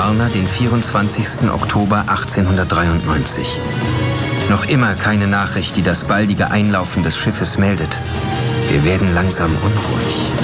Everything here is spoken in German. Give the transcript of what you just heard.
Varna den 24. Oktober 1893. Noch immer keine Nachricht, die das baldige Einlaufen des Schiffes meldet. Wir werden langsam unruhig.